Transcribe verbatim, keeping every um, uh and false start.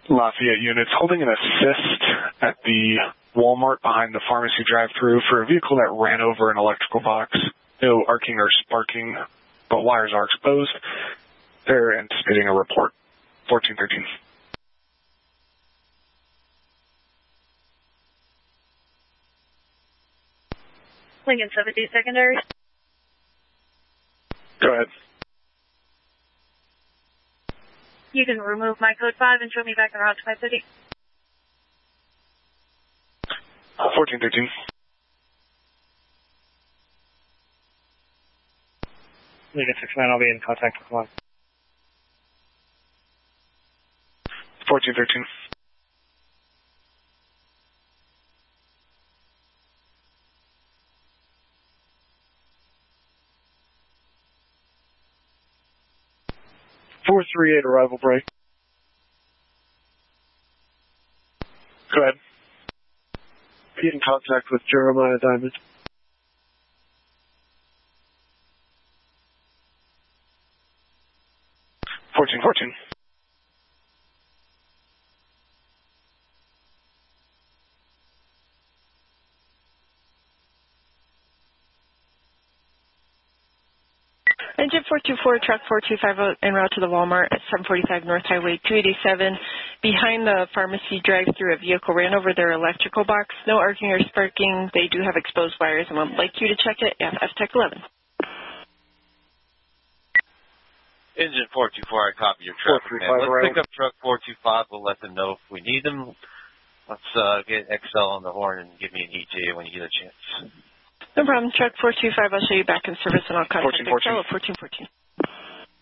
Lafayette units holding an assist at the Walmart behind the pharmacy drive-thru for a vehicle that ran over an electrical box. No arcing or sparking, but wires are exposed. They're anticipating a report. fourteen thirteen. Lincoln seventy secondary. Go ahead. You can remove my code five and show me back en route to my city. fourteen thirteen. Lincoln six nine, I'll be in contact with one. fourteen thirteen. four three eight, arrival break. Go ahead. Be in contact with Jeremiah Diamond. fourteen fourteen. Engine four two four, truck four two five en route to the Walmart at seven forty-five North Highway two eighty-seven. Behind the pharmacy drive-thru, a vehicle ran over their electrical box. No arcing or sparking. They do have exposed wires and would like you to check it. F F Tech eleven. Engine four two four, I copy your truck. Let's pick up truck four two five. We'll let them know if we need them. Let's uh, get X L on the horn and give me an E T A when you get a chance. No problem. Truck four two five, I'll show you back in service and I'll contact fourteen fourteen. fourteen fourteen.